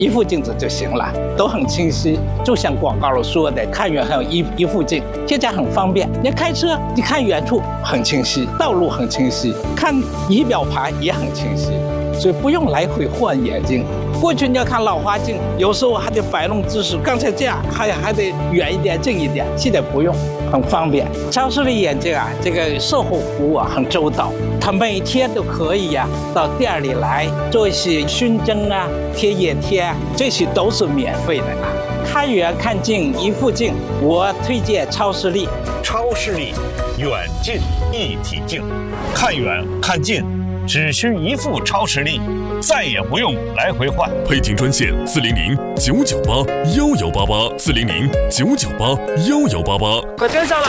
一副镜子就行了，都很清晰。就像广告里说的，看远还有一副镜，现在很方便。你开车，你看远处很清晰，道路很清晰，看仪表盘也很清晰，所以不用来回换眼镜。过去你要看老花镜，有时候还得摆弄姿势，刚才这样还得远一点、近一点，现在不用，很方便。超视力眼镜啊，这个售后服务啊很周到，他每天都可以呀到店里来做一些熏蒸啊、贴眼贴啊，这些都是免费的啊。看远看近一副镜，我推荐超视力。 超视力，远近一体镜，看远看近，只需一副超视力。再也不用来回换。 配镜专线400-998-1188，400-998-1188。 快跟上了！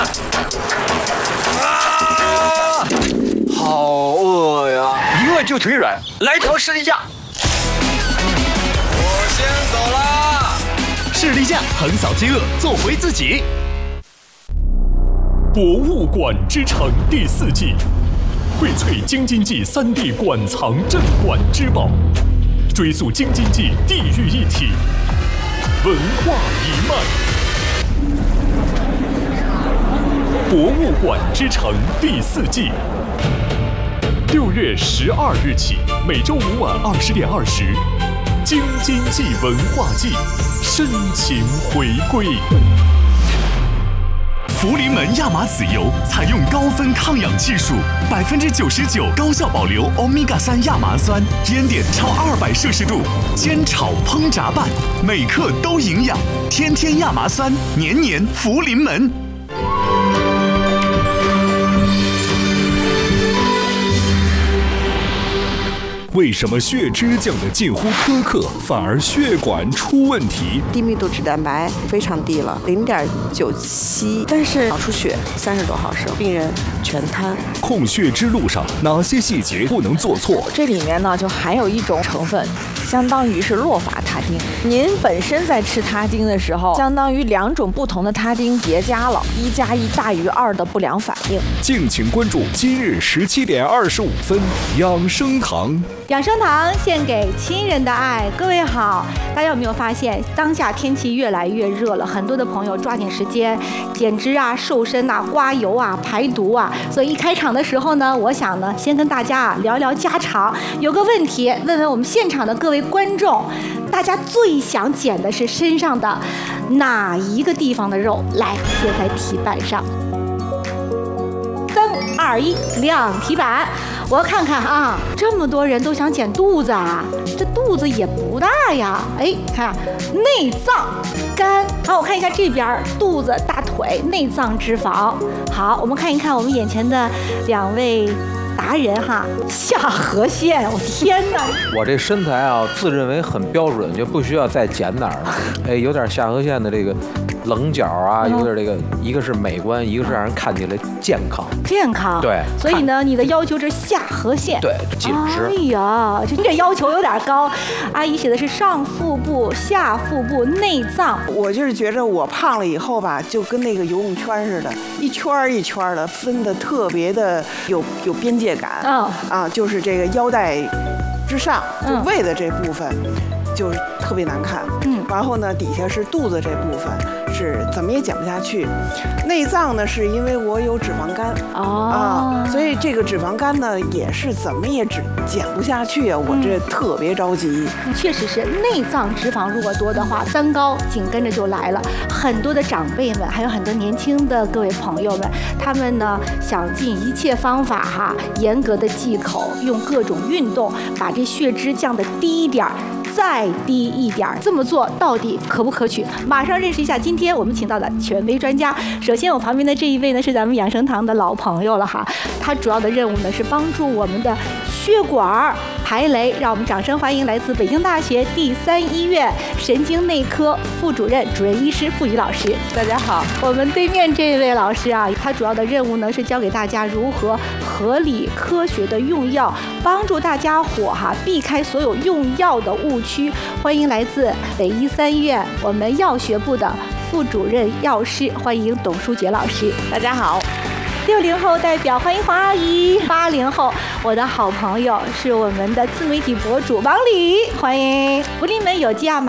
啊， 好饿呀！ 一饿就腿软，来条士力架。 我先走啦！ 士力架横扫饥饿，做回自己。博物馆之城第4季。荟萃京津冀3D 馆藏镇馆之宝，追溯京津冀地域一体，文化一脉。博物馆之城第4季，6月12日起，每周5晚20点20，京津冀文化季深情回归。福临门亚麻籽油采用高分抗氧技术，99%高效保留欧米伽3亚麻酸，烟点超200摄氏度，煎炒烹炸拌，每克都营养，天天亚麻酸，年年福临门。为什么血脂降得近乎苛刻，反而血管出问题？ 低密度脂蛋白非常低了，0.97，但是脑出血30多毫升，病人全瘫。 控血脂路上哪些细节不能做错？ 这里面呢就含有一种成分，相当于是洛法他汀。您本身在吃他汀的时候，相当于2种不同的他汀叠加了，1+1大于2的不良反应。 敬请关注今日17点25分，养生堂。 养生堂献给亲人的爱。各位好，大家有没有发现，当下天气越来越热了，很多的朋友抓紧时间减脂啊、瘦身啊、刮油啊、排毒啊。所以一开场的时候呢，我想呢，先跟大家聊聊家常。有个问题，问问我们现场的各位观众，大家最想减的是身上的哪一个地方的肉？来，写在题板上。3、2、1，亮题板。我看看啊，这么多人都想减肚子啊，这肚子也不大呀。哎，看内脏、肝。好，我看一下这边，肚子、大腿、内脏脂肪。好，我们看一看我们眼前的2位达人哈，下颌线。我天哪！ 我这身材啊，自认为很标准，就不需要再减哪儿了。哎，有点下颌线的这个棱角啊，有点这个，一个是美观，一个是让人看起来健康。 健康。 对。 所以呢，你的要求是下颌线。 对，紧实。 哎呀，这要求有点高。阿姨写的是上腹部、下腹部、内脏。 我就是觉着我胖了以后吧，就跟那个游泳圈似的，一圈一圈的，分的特别的有边界感。啊，就是这个腰带之上，就胃的这部分，就是特别难看。然后呢，底下是肚子这部分，是怎么也减不下去。内脏呢，是因为我有脂肪肝所以这个脂肪肝呢，也是怎么也减不下去啊。我这特别着急。 确实是内脏脂肪如果多的话，3高紧跟着就来了。很多的长辈们，还有很多年轻的各位朋友们，他们呢想尽一切方法哈，严格的忌口，用各种运动把这血脂降得低一点儿。再低一点，这么做到底可不可取？马上认识一下今天我们请到的权威专家。首先，我旁边的这一位呢是咱们养生堂的老朋友了哈，他主要的任务呢是帮助我们的血管排雷。让我们掌声欢迎来自北京大学第3医院神经内科副主任、主任医师傅宇老师。 大家好。 我们对面这位老师啊，他主要的任务呢是教给大家如何合理科学的用药，帮助大家伙哈避开所有用药的误区。欢迎来自北医3医院我们药学部的副主任药师，欢迎董淑珏老师。 大家好。 60后代表欢迎黄阿姨。80后我的好朋友是我们的自媒体博主王李，欢迎。福临门有机亚麻